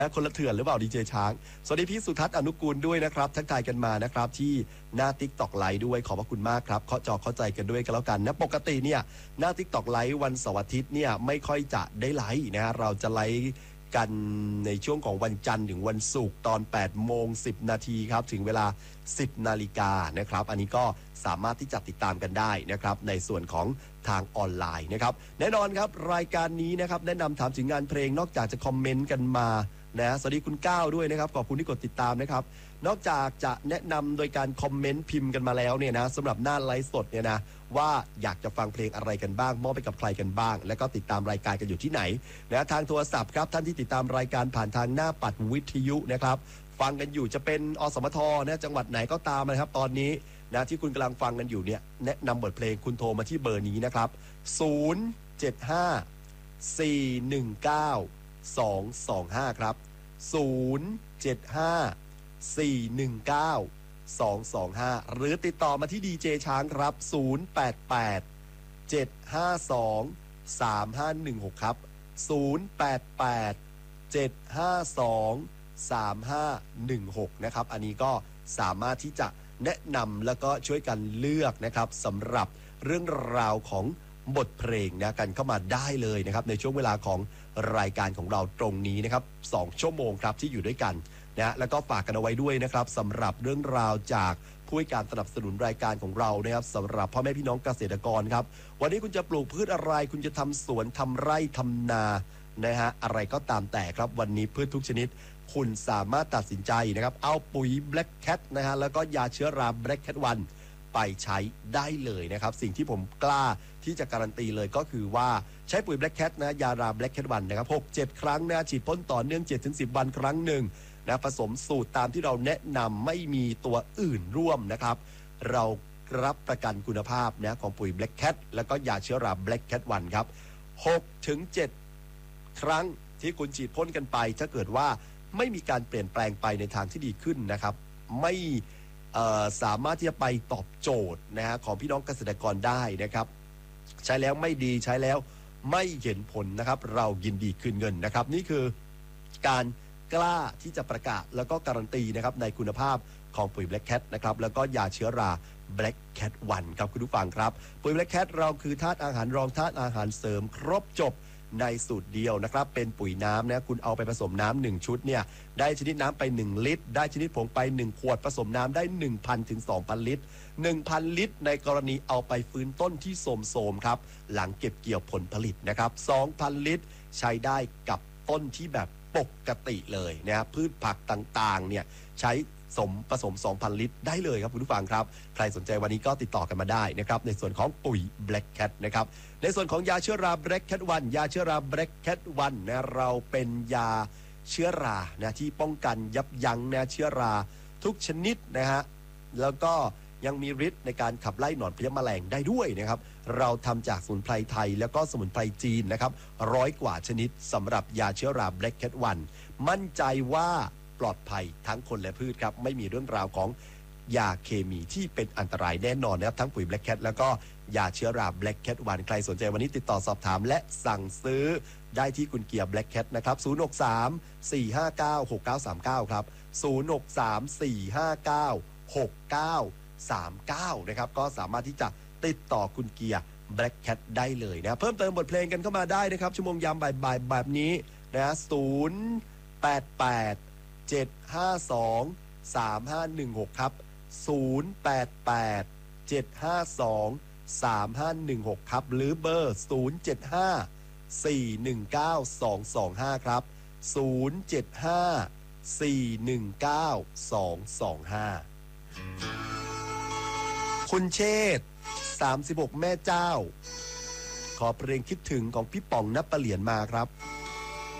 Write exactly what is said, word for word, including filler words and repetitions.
คนละเถื่อนหรือเปล่าดีเจช้างสวัสดีพี่สุทัศน์อนุกูลด้วยนะครับทักทายกันมานะครับที่หน้า ติ๊กต็อก ไลฟ์ด้วยขอบพระคุณมากครับเคาะจอเข้าใจกันด้วยกันแล้วกันนะปกติเนี่ยหน้า ติ๊กต็อก ไลฟ์วันเสาร์อาทิตย์เนี่ยไม่ค่อยจะได้ไลฟ์นะฮะเราจะไลฟ์กันในช่วงของวันจันทร์ถึงวันศุกร์ตอนแปดโมงสิบนาทีครับถึงเวลาสิบนาฬิกานะครับอันนี้ก็สามารถที่จะติดตามกันได้นะครับในส่วนของทางออนไลน์นะครับแน่นอนครับรายการนี้นะครับแนะนำถามถึงงานเพลงนอกจากจะคอมเมนต์กันมานะสวัสดีคุณก้าวด้วยนะครับขอบคุณที่กดติดตามนะครับนอกจากจะแนะนำโดยการคอมเมนต์พิมพ์กันมาแล้วเนี่ยนะสำหรับหน้าไลฟ์สดเนี่ยนะว่าอยากจะฟังเพลงอะไรกันบ้างมอบไปกับใครกันบ้างแล้วก็ติดตามรายการกันอยู่ที่ไหนนะทางโทรศัพท์ครับท่านที่ติดตามรายการผ่านทางหน้าปัดวิทยุนะครับฟังกันอยู่จะเป็นอสมทนะจังหวัดไหนก็ตามนะครับตอนนี้นะที่คุณกำลังฟังกันอยู่เนี่ยแนะนำบทเพลงคุณโทรมาที่เบอร์นี้นะครับศูนย์ เจ็ด ห้า สี่ หนึ่ง เก้า สอง สอง ห้าครับศูนย์ เจ็ด ห้า สี่ หนึ่ง เก้า สอง สอง ห้าหรือติดต่อมาที่ดีเจช้างครับศูนย์ แปด แปด เจ็ด ห้า สอง สาม ห้า หนึ่ง หกครับศูนย์ แปด แปด เจ็ด ห้า สอง สาม ห้า หนึ่ง หกนะครับอันนี้ก็สามารถที่จะแนะนำแล้วก็ช่วยกันเลือกนะครับสำหรับเรื่องราวของบทเพลงนะกันเข้ามาได้เลยนะครับในช่วงเวลาของรายการของเราตรงนี้นะครับสองชั่วโมงครับที่อยู่ด้วยกันนะแล้วก็ฝากกันเอาไว้ด้วยนะครับสำหรับเรื่องราวจากผู้ให้การสนับสนุนรายการของเรานะครับสำหรับพ่อแม่พี่น้องเกษตรกรครับวันนี้คุณจะปลูกพืชอะไรคุณจะทำสวนทำไร่ทำนานะฮะอะไรก็ตามแต่ครับวันนี้พืชทุกชนิดคุณสามารถตัดสินใจนะครับเอาปุ๋ย Black Cat นะฮะแล้วก็ยาเชื้อรา Black Cat วันไปใช้ได้เลยนะครับสิ่งที่ผมกล้าที่จะการันตีเลยก็คือว่าใช้ปุ๋ย Black Cat นะยารา Black Cat วันนะครับ หก เจ็ด ครั้งนะฉีดพ่นต่อเนื่อง เจ็ดถึงสิบ วันครั้งหนึ่งนะผสมสูตรตามที่เราแนะนำไม่มีตัวอื่นร่วมนะครับเรารับประกันคุณภาพนะของปุ๋ย Black Cat แล้วก็ยาเชื้อรา Black Cat วันครับ หกถึงเจ็ด ครั้งที่คุณฉีดพ่นกันไปถ้าเกิดว่าไม่มีการเปลี่ยนแปลงไปในทางที่ดีขึ้นนะครับไม่สามารถที่จะไปตอบโจทย์นะฮะของพี่น้องเกษตรกรได้นะครับใช้แล้วไม่ดีใช้แล้วไม่เห็นผลนะครับเรายินดีคืนเงินนะครับนี่คือการกล้าที่จะประกาศแล้วก็การันตีนะครับในคุณภาพของปุ๋ย Black Cat นะครับแล้วก็ยาเชื้อรา Black Cat วันครับคุณผู้ฟังครับปุ๋ย Black Cat เราคือธาตุอาหารรองธาตุอาหารเสริมครบจบในสูตรเดียวนะครับเป็นปุ๋ยน้ำนะคุณเอาไปผสมน้ำหนึ่งชุดเนี่ยได้ชนิดน้ำไปหนึ่งลิตรได้ชนิดผงไปหนึ่งขวดผสมน้ำได้ หนึ่งพัน ถึง สองพัน ลิตร หนึ่งพัน ลิตรในกรณีเอาไปฟื้นต้นที่โทรมๆครับหลังเก็บเกี่ยวผลผลิตนะครับ สองพัน ลิตรใช้ได้กับต้นที่แบบปกติเลยนะครับพืชผักต่างๆเนี่ยใช้สมผสม สองพัน ลิตรได้เลยครับคุณผู้ฟังครับใครสนใจวันนี้ก็ติดต่อกันมาได้นะครับในส่วนของปุ๋ย Black Cat นะครับในส่วนของยาเชื้อรา Black Cat วันยาเชื้อรา Black Cat วันนะเราเป็นยาเชื้อรานะที่ป้องกันยับยั้งนะเชื้อราทุกชนิดนะฮะแล้วก็ยังมีฤทธิ์ในการขับไล่หนอนเพลี้ยแมลงได้ด้วยนะครับเราทำจากสมุนไพรไทยแล้วก็สมุนไพรจีนนะครับร้อยกว่าชนิดสำหรับยาเชื้อรา Black Cat วันมั่นใจว่าปลอดภัยทั้งคนและพืชครับไม่มีเรื่องราวของยาเคมีที่เป็นอันตรายแน่นอนนะครับทั้งปุ๋ย Black Cat แล้วก็ยาเชื้อรา Black Cat วันใครสนใจวันนี้ติดต่อสอบถามและสั่งซื้อได้ที่คุณเกียร์ Black Cat นะครับศูนย์ หก สาม สี่ ห้า เก้า หก เก้า สาม เก้าครับศูนย์ หก สาม สี่ ห้า เก้า หก เก้า สาม เก้านะครับก็สามารถที่จะติดต่อคุณเกียร์ Black Cat ได้เลยนะเพิ่มเติมบทเพลงกันเข้ามาได้นะครับชั่วโมงยามบ่ายๆแบบนี้นะศูนย์ แปด แปด เจ็ด ห้า สอง สาม ห้า หนึ่ง หกครับศูนย์ แปด แปด เจ็ด ห้า สอง สาม ห้า หนึ่ง หกครับหรือเบอร์ศูนย์ เจ็ด ห้า สี่ หนึ่ง เก้า สอง สอง ห้าครับศูนย์ เจ็ด ห้า สี่ หนึ่ง เก้า สอง สอง ห้าคุณเชษฐ์สามสิบหกแม่เจ้าขอเพลงคิดถึงของพี่ป๋องณปะเหลียนมาครับ